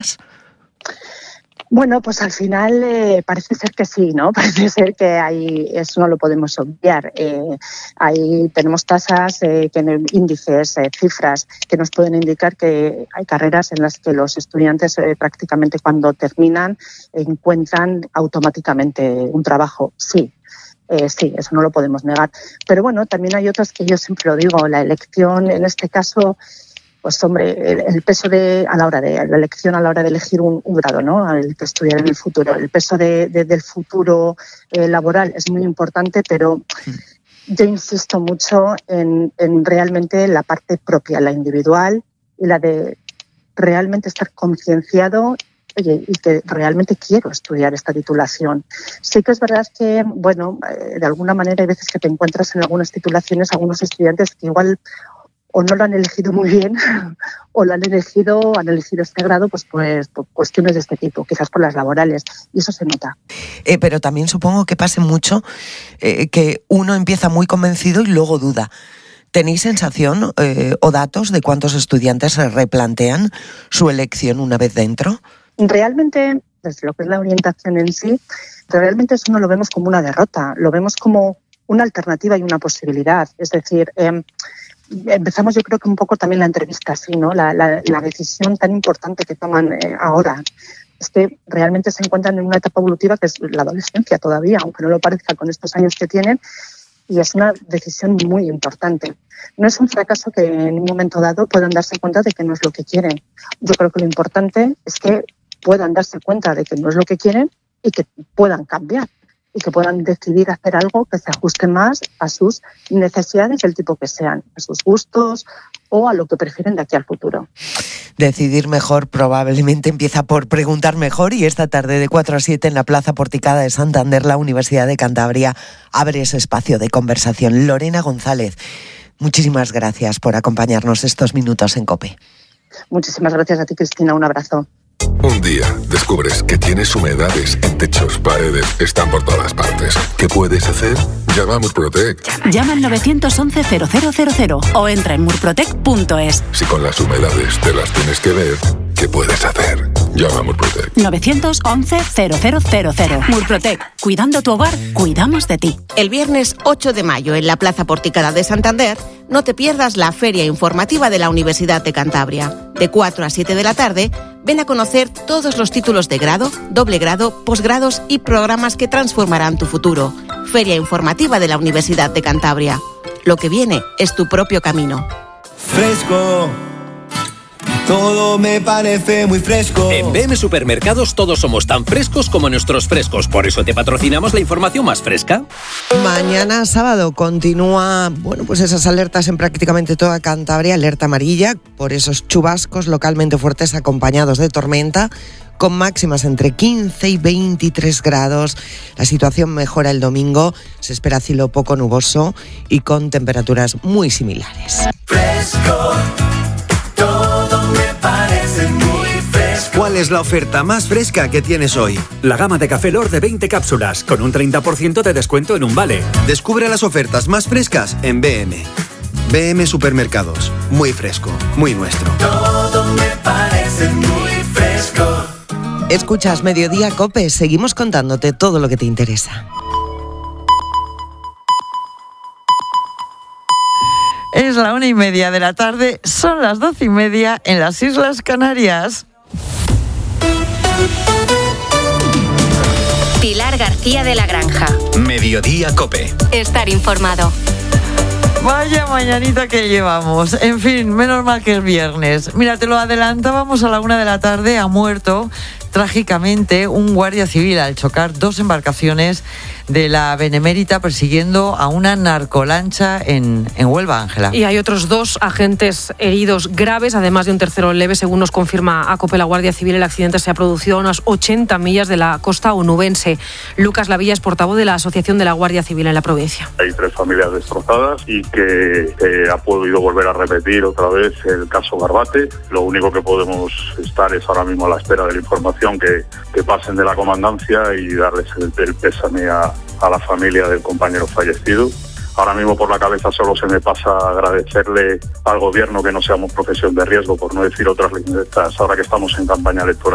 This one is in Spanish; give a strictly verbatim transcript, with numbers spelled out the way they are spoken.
estudiantes? Bueno, pues al final eh, parece ser que sí, ¿no? Parece ser que hay, eso no lo podemos obviar. Eh, ahí tenemos tasas, eh, que índices, eh, cifras que nos pueden indicar que hay carreras en las que los estudiantes eh, prácticamente cuando terminan encuentran automáticamente un trabajo. Sí. Eh, sí, eso no lo podemos negar. Pero bueno, también hay otras que yo siempre lo digo, la elección en este caso, pues hombre, el, el peso de a la hora de la elección a la hora de elegir un, un grado, ¿no? Al que estudiar en el futuro, el peso de, de, del futuro eh, laboral es muy importante, pero yo insisto mucho en, en realmente la parte propia, la individual y la de realmente estar concienciado. Oye, y que realmente quiero estudiar esta titulación. Sí que es verdad que, bueno, de alguna manera hay veces que te encuentras en algunas titulaciones algunos estudiantes que igual o no lo han elegido muy bien o lo han elegido, han elegido este grado pues, pues por cuestiones de este tipo, quizás por las laborales, y eso se nota. Eh, pero también supongo que pase mucho eh, que uno empieza muy convencido y luego duda. ¿Tenéis sensación eh, o datos de cuántos estudiantes se replantean su elección una vez dentro? Realmente, desde lo que es la orientación en sí, realmente eso no lo vemos como una derrota, lo vemos como una alternativa y una posibilidad. Es decir, eh, empezamos yo creo que un poco también la entrevista así, ¿no? La, la, la decisión tan importante que toman eh, ahora. Es que realmente se encuentran en una etapa evolutiva que es la adolescencia todavía, aunque no lo parezca con estos años que tienen, y es una decisión muy importante. No es un fracaso que en un momento dado puedan darse cuenta de que no es lo que quieren. Yo creo que lo importante es que puedan darse cuenta de que no es lo que quieren y que puedan cambiar y que puedan decidir hacer algo que se ajuste más a sus necesidades del tipo que sean, a sus gustos o a lo que prefieren de aquí al futuro. Decidir mejor probablemente empieza por preguntar mejor, y esta tarde de cuatro a siete en la Plaza Porticada de Santander la Universidad de Cantabria abre ese espacio de conversación. Lorena González, muchísimas gracias por acompañarnos estos minutos en COPE. Muchísimas gracias a ti, Cristina. Un abrazo. Un día descubres que tienes humedades en techos, paredes, están por todas partes. ¿Qué puedes hacer? Llama a Murprotec. Llama al nueve once cero cero cero cero o entra en murprotec punto es. Si con las humedades te las tienes que ver, ¿qué puedes hacer? Llama a Murprotec. nueve once cero cero cero cero. Murprotec. Cuidando tu hogar, cuidamos de ti. El viernes ocho de mayo en la Plaza Porticada de Santander, no te pierdas la feria informativa de la Universidad de Cantabria. De cuatro a siete de la tarde, ven a conocer todos los títulos de grado, doble grado, posgrados y programas que transformarán tu futuro. Feria informativa de la Universidad de Cantabria. Lo que viene es tu propio camino. Fresco. Todo me parece muy fresco. En B M Supermercados todos somos tan frescos como nuestros frescos. Por eso te patrocinamos la información más fresca. Mañana sábado continúa, bueno, pues esas alertas en prácticamente toda Cantabria, alerta amarilla por esos chubascos localmente fuertes acompañados de tormenta, con máximas entre quince y veintitrés grados. La situación mejora el domingo, se espera cielo poco nuboso y con temperaturas muy similares. Fresco. Todo me parece muy fresco. ¿Cuál es la oferta más fresca que tienes hoy? La gama de Café Lord de veinte cápsulas, con un treinta por ciento de descuento en un vale. Descubre las ofertas más frescas en B M. B M Supermercados. Muy fresco, muy nuestro. Todo me parece muy fresco. Escuchas Mediodía COPE, seguimos contándote todo lo que te interesa. Es la una y media de la tarde, son las doce y media en las Islas Canarias. Pilar García de la Granja. Mediodía COPE. Estar informado. Vaya mañanita que llevamos. En fin, menos mal que es viernes. Mira, te lo adelantábamos, a la una de la tarde ha muerto trágicamente un guardia civil al chocar dos embarcaciones de la Benemérita persiguiendo a una narcolancha en, en Huelva, Ángela. Y hay otros dos agentes heridos graves, además de un tercero leve, según nos confirma a COPE la Guardia Civil. El accidente se ha producido a unas ochenta millas de la costa onubense. Lucas Lavilla es portavoz de la Asociación de la Guardia Civil en la provincia. Hay tres familias destrozadas y que eh, ha podido volver a repetir otra vez el caso Garbate. Lo único que podemos estar es ahora mismo a la espera de la información que, que pasen de la comandancia y darles el, el pésame a a la familia del compañero fallecido. Ahora mismo por la cabeza solo se me pasa agradecerle al gobierno que no seamos profesión de riesgo, por no decir otras líneas, ahora que estamos en campaña electoral.